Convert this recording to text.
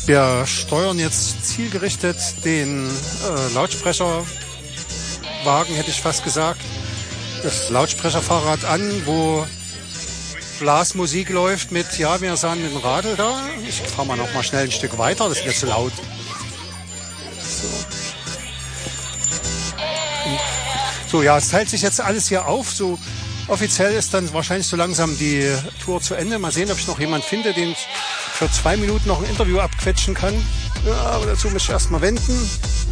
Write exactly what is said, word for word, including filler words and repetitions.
Wir steuern jetzt zielgerichtet den äh, Lautsprecherwagen, hätte ich fast gesagt, das Lautsprecherfahrrad an, wo Blasmusik läuft mit, ja, wir sahen den Radl da. Ich fahre mal noch mal schnell ein Stück weiter, das ist jetzt zu laut. So. So, ja, es teilt sich jetzt alles hier auf. So offiziell ist dann wahrscheinlich so langsam die Tour zu Ende. Mal sehen, ob ich noch jemanden finde, den ich für zwei Minuten noch ein Interview abquetschen kann. Ja, aber dazu muss ich erst mal wenden.